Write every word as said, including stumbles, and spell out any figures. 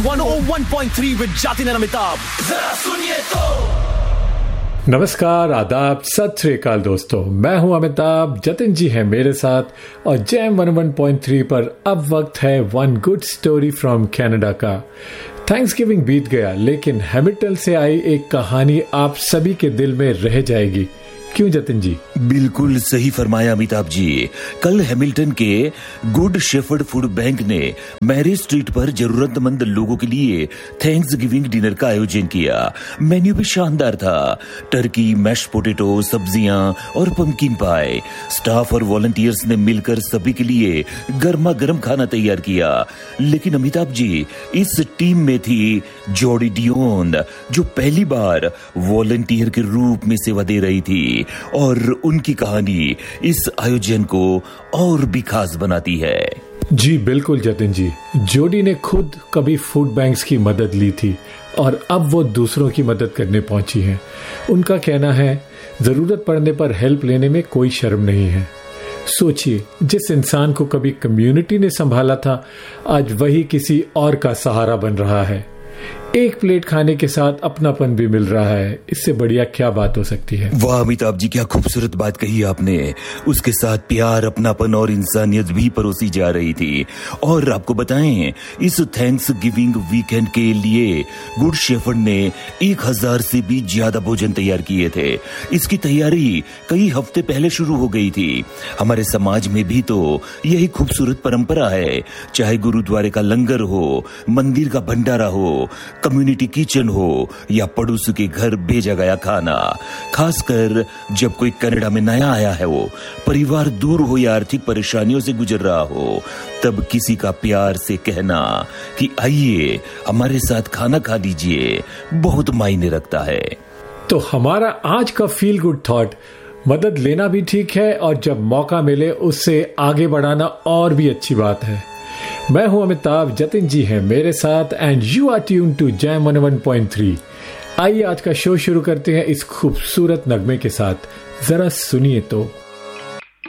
one oh one point three with Jatin and Amitabh. जरा सुनिए तो। नमस्कार, आदाब, सत श्री अकाल दोस्तों। मैं हूं अमिताभ, जतिन जी है मेरे साथ और jam one one point three पर अब वक्त है one good story from Canada का। थैंक्सगिविंग बीत गया, लेकिन हैमिल्टन से आई एक कहानी आप सभी के दिल में रह जाएगी। क्यों जतिन जी? बिल्कुल सही फरमाया अमिताभ जी। कल हैमिल्टन के गुड शेफर्ड फूड बैंक ने मैरी स्ट्रीट पर जरूरतमंद लोगों के लिए थैंक्स गिविंग डिनर का आयोजन किया। मेन्यू भी शानदार था। टर्की, मैश पोटेटो, सब्जियां और पंपकिन पाई। स्टाफ और वॉलंटियर्स ने मिलकर सभी के लिए गर्मा गर्म खाना तैयार किया। लेकिन अमिताभ जी, इस टीम में थी जोडी डियोन, जो पहली बार वॉलंटियर के रूप में सेवा दे रही थी, और उनकी कहानी इस आयोजन को और भी खास बनाती है। जी बिल्कुल जतिन जी, जोडी ने खुद कभी फूड बैंक्स की मदद ली थी और अब वो दूसरों की मदद करने पहुंची हैं। उनका कहना है, जरूरत पड़ने पर हेल्प लेने में कोई शर्म नहीं है। सोचिए, जिस इंसान को कभी कम्युनिटी ने संभाला था, आज वही किसी और का सहारा बन रहा है। एक प्लेट खाने के साथ अपनापन भी मिल रहा है। इससे बढ़िया क्या बात हो सकती है? वाह अमिताभ जी, क्या खूबसूरत बात कही आपने। उसके साथ प्यार, अपनापन और इंसानियत भी परोसी जा रही थी। और आपको बताएं, इस थैंक्स गिविंग वीकेंड के लिए गुड शेफर्ड ने एक हजार से भी ज्यादा भोजन तैयार किए थे। इसकी तैयारी कई हफ्ते पहले शुरू हो गई थी। हमारे समाज में भी तो यही खूबसूरत परंपरा है। चाहे गुरुद्वारे का लंगर हो, मंदिर का भंडारा हो, कम्युनिटी किचन हो या पड़ोसी के घर भेजा गया खाना। खासकर जब कोई कनाडा में नया आया है, वो परिवार दूर हो या आर्थिक परेशानियों से गुजर रहा हो, तब किसी का प्यार से कहना कि आइए हमारे साथ खाना खा लीजिए, बहुत मायने रखता है। तो हमारा आज का फील गुड थॉट, मदद लेना भी ठीक है और जब मौका मिले उससे आगे बढ़ाना और भी अच्छी बात है। मैं हूं अमिताभ, जतिन जी हैं मेरे साथ and you are tuned to jam one one point three. आइए आज का शो शुरू करते हैं इस खूबसूरत नगमे के साथ। जरा सुनिए तो।